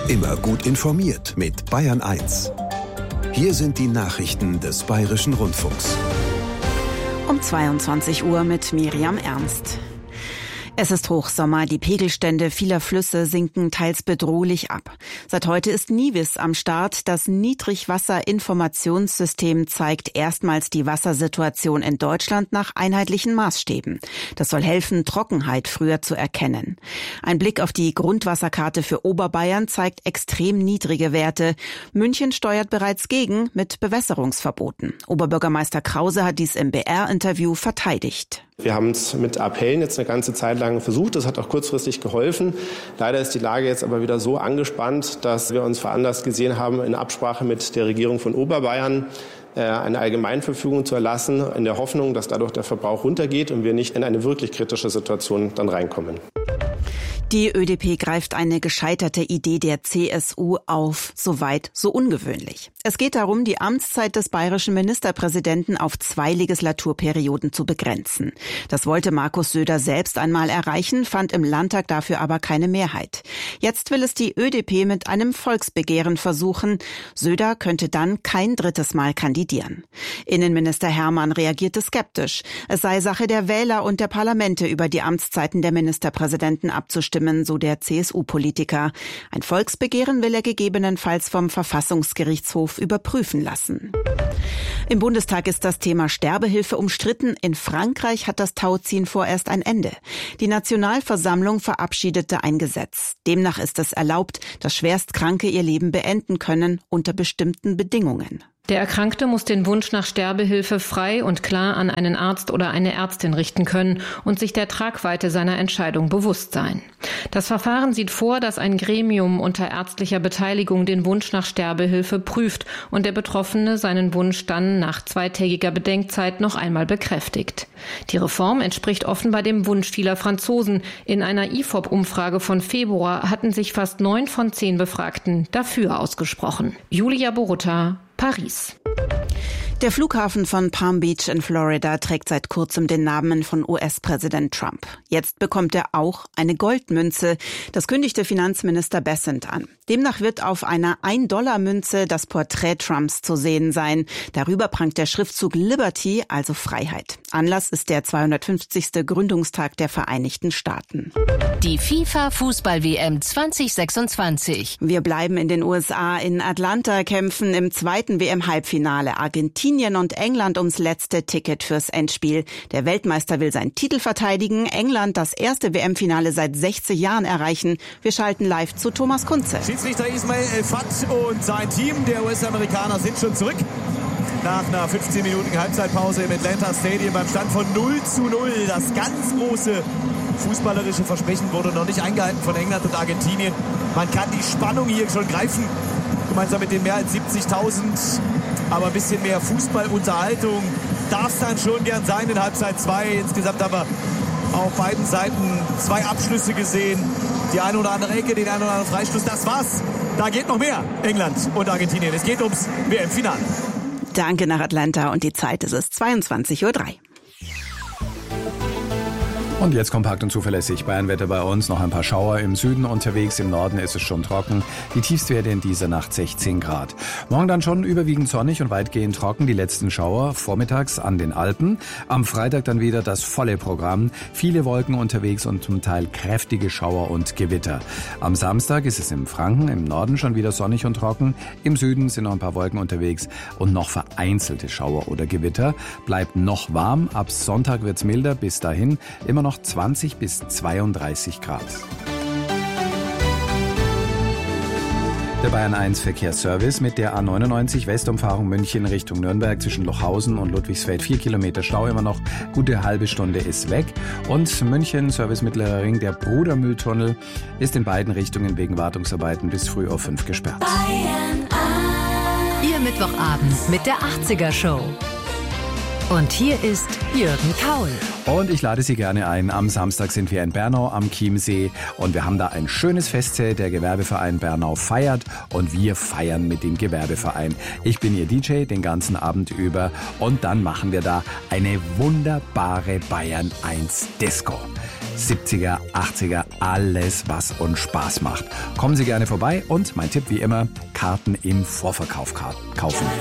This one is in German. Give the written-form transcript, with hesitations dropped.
Immer gut informiert mit Bayern 1. Hier sind die Nachrichten des Bayerischen Rundfunks. Um 22 Uhr mit Miriam Ernst. Es ist Hochsommer, die Pegelstände vieler Flüsse sinken teils bedrohlich ab. Seit heute ist NIWIS am Start. Das Niedrigwasserinformationssystem zeigt erstmals die Wassersituation in Deutschland nach einheitlichen Maßstäben. Das soll helfen, Trockenheit früher zu erkennen. Ein Blick auf die Grundwasserkarte für Oberbayern zeigt extrem niedrige Werte. München steuert bereits gegen mit Bewässerungsverboten. Oberbürgermeister Krause hat dies im BR-Interview verteidigt. Wir haben es mit Appellen jetzt eine ganze Zeit lang versucht. Das hat auch kurzfristig geholfen. Leider ist die Lage jetzt aber wieder so angespannt, dass wir uns veranlasst gesehen haben, in Absprache mit der Regierung von Oberbayern eine Allgemeinverfügung zu erlassen, in der Hoffnung, dass dadurch der Verbrauch runtergeht und wir nicht in eine wirklich kritische Situation dann reinkommen. Die ÖDP greift eine gescheiterte Idee der CSU auf. Soweit so ungewöhnlich. Es geht darum, die Amtszeit des bayerischen Ministerpräsidenten auf 2 Legislaturperioden zu begrenzen. Das wollte Markus Söder selbst einmal erreichen, fand im Landtag dafür aber keine Mehrheit. Jetzt will es die ÖDP mit einem Volksbegehren versuchen. Söder könnte dann kein 3. Mal kandidieren. Innenminister Hermann reagierte skeptisch. Es sei Sache der Wähler und der Parlamente, über die Amtszeiten der Ministerpräsidenten abzustimmen, so der CSU-Politiker. Ein Volksbegehren will er gegebenenfalls vom Verfassungsgerichtshof überprüfen lassen. Im Bundestag ist das Thema Sterbehilfe umstritten. In Frankreich hat das Tauziehen vorerst ein Ende. Die Nationalversammlung verabschiedete ein Gesetz. Demnach ist es erlaubt, dass Schwerstkranke ihr Leben beenden können unter bestimmten Bedingungen. Der Erkrankte muss den Wunsch nach Sterbehilfe frei und klar an einen Arzt oder eine Ärztin richten können und sich der Tragweite seiner Entscheidung bewusst sein. Das Verfahren sieht vor, dass ein Gremium unter ärztlicher Beteiligung den Wunsch nach Sterbehilfe prüft und der Betroffene seinen Wunsch dann nach 2-tägiger Bedenkzeit noch einmal bekräftigt. Die Reform entspricht offenbar dem Wunsch vieler Franzosen. In einer IFOP-Umfrage von Februar hatten sich fast 9 von 10 Befragten dafür ausgesprochen. Julia Borutta, Paris. Der Flughafen von Palm Beach in Florida trägt seit kurzem den Namen von US-Präsident Trump. Jetzt bekommt er auch eine Goldmünze. Das kündigte Finanzminister Bessent an. Demnach wird auf einer $1-Münze das Porträt Trumps zu sehen sein. Darüber prangt der Schriftzug Liberty, also Freiheit. Anlass ist der 250. Gründungstag der Vereinigten Staaten. Die FIFA-Fußball-WM 2026. Wir bleiben in den USA. In Atlanta kämpfen im 2. WM-Halbfinale Argentinien und England ums letzte Ticket fürs Endspiel. Der Weltmeister will seinen Titel verteidigen. England das erste WM-Finale seit 60 Jahren erreichen. Wir schalten live zu Thomas Kunze. Schiedsrichter Ismail El-Fat und sein Team der US-Amerikaner sind schon zurück. Nach einer 15-minütigen Halbzeitpause im Atlanta Stadium beim Stand von 0:0. Das ganz große fußballerische Versprechen wurde noch nicht eingehalten von England und Argentinien. Man kann die Spannung hier schon greifen. Gemeinsam mit den mehr als 70.000. Aber ein bisschen mehr Fußballunterhaltung darf es dann schon gern sein in Halbzeit 2. Insgesamt haben wir auf beiden Seiten 2 Abschlüsse gesehen. Die eine oder andere Ecke, den einen oder anderen Freistoß. Das war's. Da geht noch mehr. England und Argentinien. Es geht ums WM-Finale. Danke nach Atlanta und die Zeit ist es 22:03 Uhr. Und jetzt kompakt und zuverlässig Bayernwetter bei uns. Noch ein paar Schauer im Süden unterwegs. Im Norden ist es schon trocken. Die Tiefstwerte in dieser Nacht 16 Grad. Morgen dann schon überwiegend sonnig und weitgehend trocken. Die letzten Schauer vormittags an den Alpen. Am Freitag dann wieder das volle Programm. Viele Wolken unterwegs und zum Teil kräftige Schauer und Gewitter. Am Samstag ist es im Franken, im Norden schon wieder sonnig und trocken. Im Süden sind noch ein paar Wolken unterwegs und noch vereinzelte Schauer oder Gewitter. Bleibt noch warm. Ab Sonntag wird's milder. Bis dahin immer noch 20 bis 32 Grad. Der Bayern 1 Verkehrsservice mit der A99 Westumfahrung München Richtung Nürnberg zwischen Lochhausen und Ludwigsfeld 4 Kilometer Stau immer noch. Gute halbe Stunde ist weg. Und München Service Mittlerer Ring, der Brudermühltunnel, ist in beiden Richtungen wegen Wartungsarbeiten bis früh auf 5 gesperrt. Bayern 1. Ihr Mittwochabend mit der 80er Show. Und hier ist Jürgen Kaul. Und ich lade Sie gerne ein. Am Samstag sind wir in Bernau am Chiemsee und wir haben da ein schönes Festzelt. Der Gewerbeverein Bernau feiert und wir feiern mit dem Gewerbeverein. Ich bin Ihr DJ den ganzen Abend über und dann machen wir da eine wunderbare Bayern 1 Disco. 70er, 80er, alles, was uns Spaß macht. Kommen Sie gerne vorbei und mein Tipp wie immer, Karten im Vorverkauf kaufen.